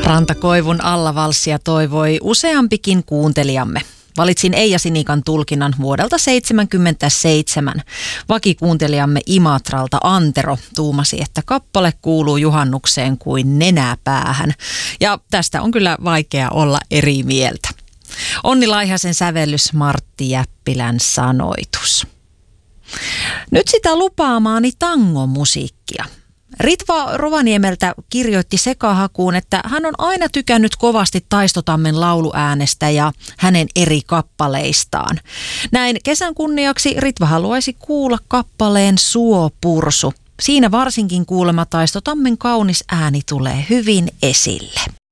Rantakoivun Alla-valssia toivoi useampikin kuuntelijamme. Valitsin Eija Sinikan tulkinnan vuodelta 1977. Vakikuuntelijamme Imatralta Antero tuumasi, että kappale kuuluu juhannukseen kuin nenä päähän. Ja tästä on kyllä vaikea olla eri mieltä. Onni Laihasen sävellys, Martti Jäppilän sanoitus. Nyt sitä lupaamaani tangomusiikkia. Ritva Rovaniemeltä kirjoitti sekahakuun, että hän on aina tykännyt kovasti Taistotammen lauluäänestä ja hänen eri kappaleistaan. Näin kesän kunniaksi Ritva haluaisi kuulla kappaleen Suopursu. Siinä varsinkin kuulema Taistotammen kaunis ääni tulee hyvin esille.